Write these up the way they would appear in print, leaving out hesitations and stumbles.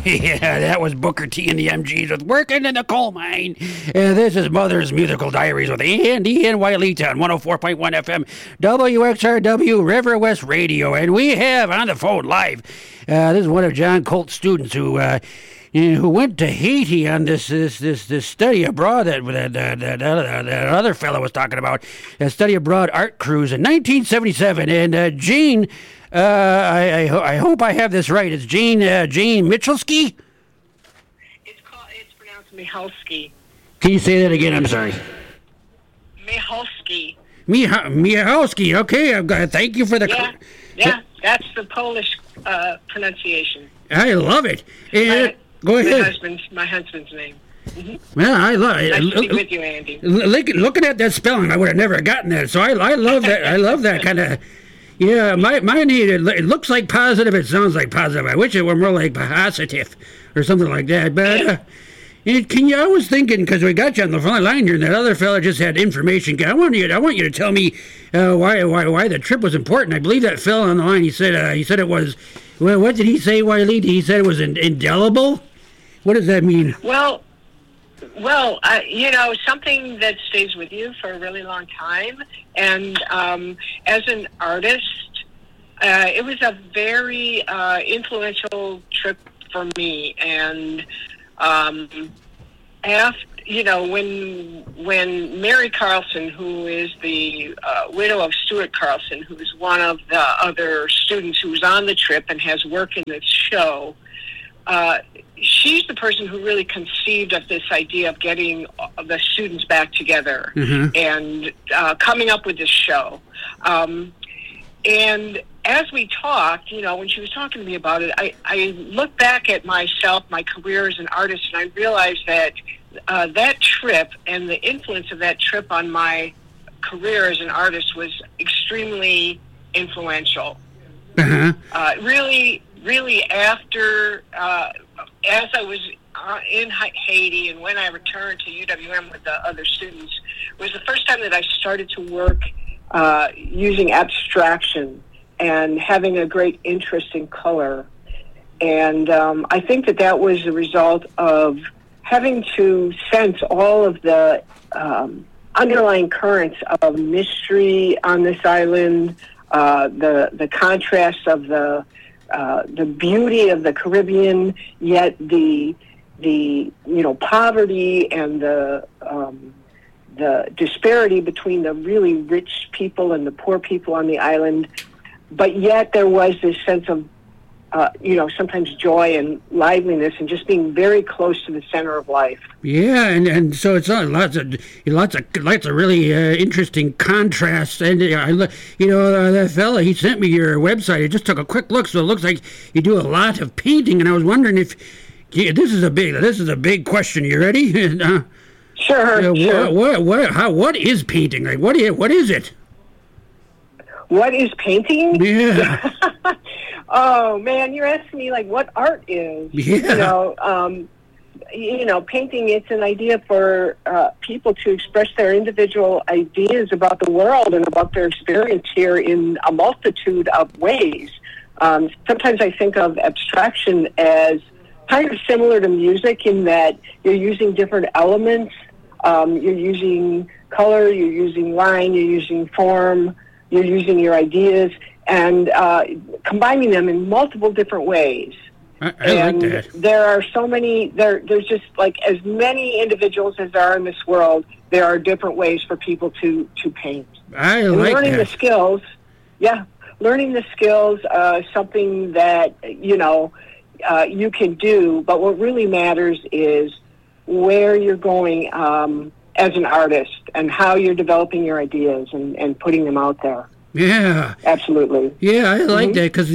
Yeah, that was Booker T and the MGs with Working in the Coal Mine. This is Mother's Musical Diaries with Andy and Wileta on 104.1 FM WXRW River West Radio. And we have on the phone live, this is one of John Colt's students who went to Haiti on this study abroad that other fellow was talking about, a study abroad art cruise in 1977. And Gene, I hope I have this right. It's Gene Michalski? It's pronounced Michalski. Can you say that again? I'm sorry. Michalski. Michalski. Okay, thank you for the... Yeah, that's the Polish pronunciation. I love it. Go ahead. My husband's name. Mm-hmm. Well, I love it. Nice to be with you, Andy. Looking at that spelling, I would have never gotten that. So I love that. I love that kind of... Yeah, mine, it looks like positive. It sounds like positive. I wish it were more like positive or something like that. But I was thinking, because we got you on the front line here, and that other fella just had information. I want you to tell me why the trip was important. I believe that fella on the line, he said it was... Well, what did he say, Wiley? He said it was indelible? What does that mean? Well, something that stays with you for a really long time. And as an artist, it was a very influential trip for me. And when Mary Carlson, who is the widow of Stuart Carlson, who is one of the other students who was on the trip and has worked in this show, she's the person who really conceived of this idea of getting the students back together and coming up with this show. And as we talked, when she was talking to me about it, I looked back at myself, my career as an artist, and I realized that that trip and the influence of that trip on my career as an artist was extremely influential. Really after, as I was in Haiti and when I returned to UWM with the other students, was the first time that I started to work using abstraction and having a great interest in color. And I think that was the result of having to sense all of the underlying currents of mystery on this island, the contrast of the beauty of the Caribbean, yet the poverty and the disparity between the really rich people and the poor people on the island. But yet there was this sense of sometimes joy and liveliness and just being very close to the center of life. Yeah, and so it's lots of really interesting contrasts. And that fella, he sent me your website. I just took a quick look, so it looks like you do a lot of painting. And I was wondering if this is a big question. You ready? Sure. What is painting? Like what is it? What is painting? Yeah. Oh man, you're asking me like what art is. Yeah. Painting, it's an idea for people to express their individual ideas about the world and about their experience here in a multitude of ways. Sometimes I think of abstraction as kind of similar to music in that you're using different elements. You're using color, you're using line, you're using form, you're using your ideas, and combining them in multiple different ways. I like that. There are so many, there's just like as many individuals as there are in this world, there are different ways for people to paint. I like learning that. Learning the skills, something that, you can do, but what really matters is where you're going as an artist and how you're developing your ideas and putting them out there. Yeah, absolutely. Yeah, I like that because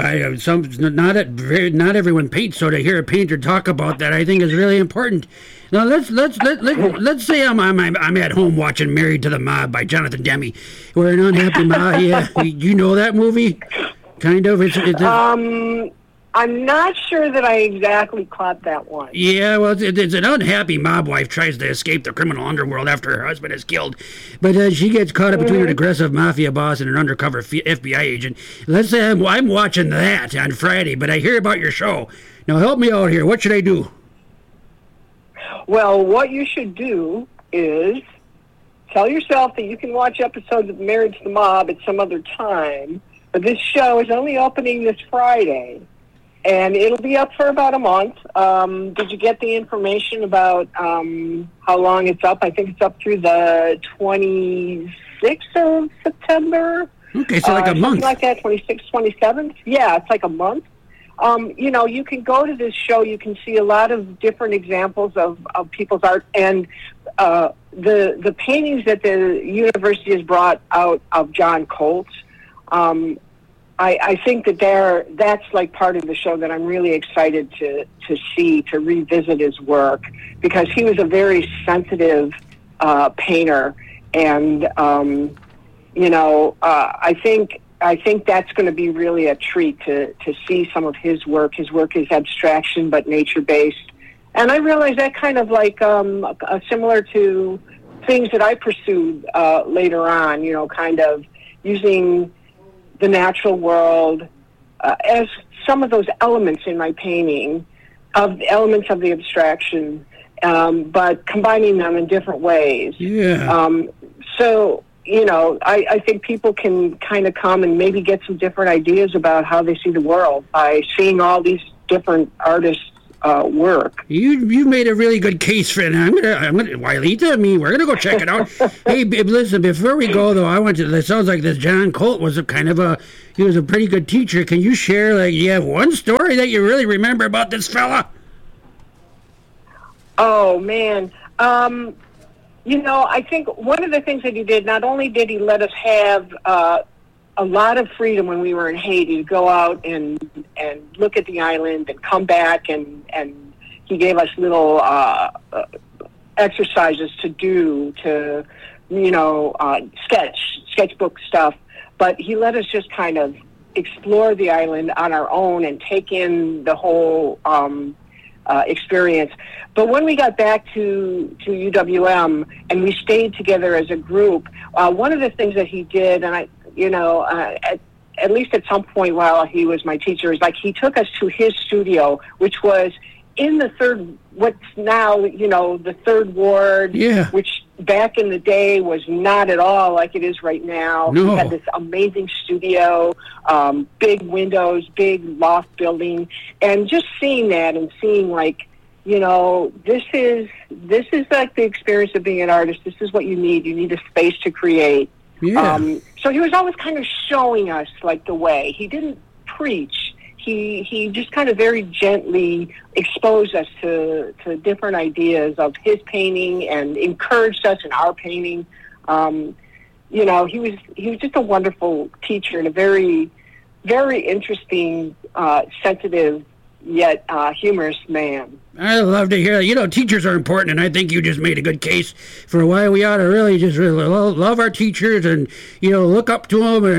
not everyone paints, so to hear a painter talk about that, I think is really important. Now let's say I'm at home watching Married to the Mob by Jonathan Demme, where an unhappy mob. Yeah, you know that movie, kind of. I'm not sure that I exactly caught that one. Yeah, well, it's an unhappy mob wife tries to escape the criminal underworld after her husband is killed. But she gets caught up between an aggressive mafia boss and an undercover FBI agent. Let's say I'm watching that on Friday, but I hear about your show. Now, help me out here. What should I do? Well, what you should do is tell yourself that you can watch episodes of Married to the Mob at some other time, but this show is only opening this Friday, and it'll be up for about a month. Did you get the information about how long it's up? I think it's up through the 26th of September. Okay, so like a month. Something like that, 26th, 27th. Yeah, it's like a month. You can go to this show. You can see a lot of different examples of people's art, and the paintings that the university has brought out of John Colt. I think that's like part of the show that I'm really excited to see, to revisit his work, because he was a very sensitive painter, and I think that's going to be really a treat to see some of his work. His work is abstraction but nature-based. And I realize that kind of like similar to things that I pursued later on, kind of using the natural world as some of those elements in my painting, of elements of the abstraction, but combining them in different ways. Yeah. I think people can kind of come and maybe get some different ideas about how they see the world by seeing all these different artists' work. You made a really good case for it. I'm gonna, Wileta, we're gonna go check it out. Hey, listen, before we go though, it sounds like this John Colt was he was a pretty good teacher. Can you share, you have one story that you really remember about this fella? Oh, man. I think one of the things that he did, not only did he let us have a lot of freedom when we were in Haiti to go out and look at the island and come back, and he gave us little exercises to do to, sketchbook stuff. But he let us just kind of explore the island on our own and take in the whole experience. But when we got back to UWM and we stayed together as a group, one of the things that he did, and at least at some point while he was my teacher, is he took us to his studio, which was in what's now, the third ward, yeah, which back in the day was not at all like it is right now. No. He had this amazing studio, big windows, big loft building, and just seeing that and seeing this is like the experience of being an artist. This is what you need. You need a space to create. Yeah. So he was always kind of showing us the way. He didn't preach. He just kind of very gently exposed us to different ideas of his painting and encouraged us in our painting. He was just a wonderful teacher and a very, very interesting, sensitive, yet humorous man. I love to hear that. Teachers are important, and I think you just made a good case for why we ought to really just love our teachers and, look up to them.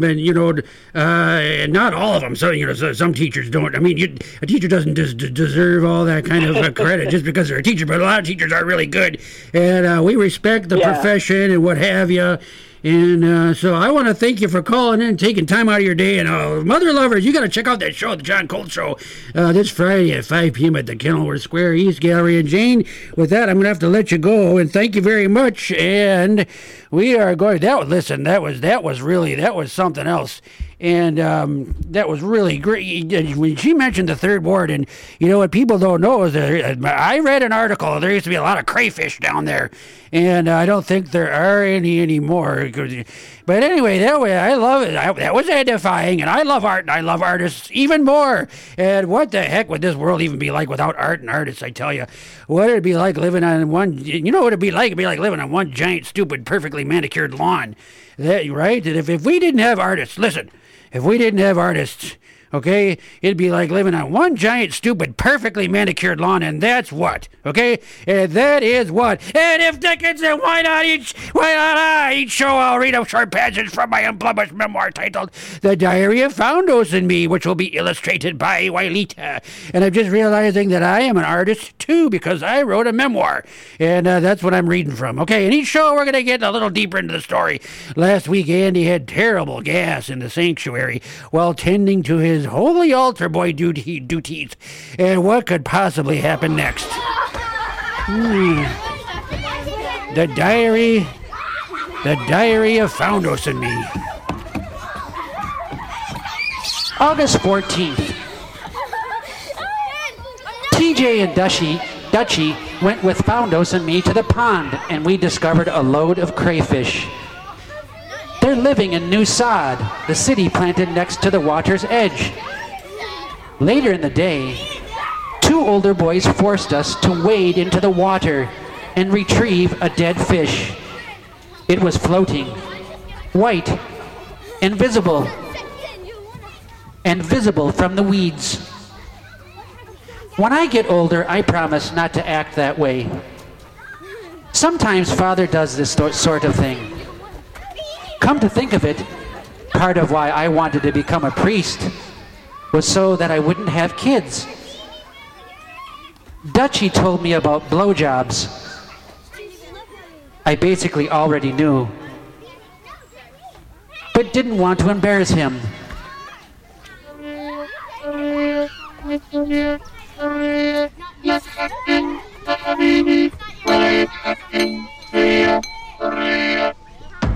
And not all of them. So, some teachers don't. A teacher doesn't deserve all that kind of credit just because they're a teacher, but a lot of teachers are really good. And we respect the profession and what have you. And so I want to thank you for calling in and taking time out of your day. And Mother Lovers, you got to check out that show, the John Colt Show, this Friday at 5 p.m. at the Kenilworth Square East Gallery. And Jane, with that, I'm going to have to let you go. And thank you very much. And we are going. That was something else. And that was really great. When she mentioned the third ward, and what people don't know is that I read an article. There used to be a lot of crayfish down there, and I don't think there are any anymore. But anyway, that way I love it. That was edifying, and I love art, and I love artists even more. And what the heck would this world even be like without art and artists? I tell you, what would it be like living on one? What it'd be like? It'd be like living on one giant, stupid, perfectly manicured lawn. Right? And if we didn't have artists, listen. If we didn't have artists, Okay? It'd be like living on one giant, stupid, perfectly manicured lawn, and that's what. Okay? And that is what. And if Dickinson, why not each show I'll read a short passage from my unpublished memoir titled The Diary of Foundos and Me, which will be illustrated by Wailita. And I'm just realizing that I am an artist, too, because I wrote a memoir. And that's what I'm reading from. Okay, in each show, we're going to get a little deeper into the story. Last week, Andy had terrible gas in the sanctuary while tending to his holy altar boy duties. And what could possibly happen next? The Diary of Foundos and Me. August 14th. TJ and Dutchie went with Foundos and me to the pond, and we discovered a load of crayfish. They're living in New Sod, the city planted next to the water's edge. Later in the day, 2 older boys forced us to wade into the water and retrieve a dead fish. It was floating, white, and visible from the weeds. When I get older, I promise not to act that way. Sometimes Father does this sort of thing. Come to think of it, part of why I wanted to become a priest was so that I wouldn't have kids. Dutchie told me about blowjobs. I basically already knew, but didn't want to embarrass him.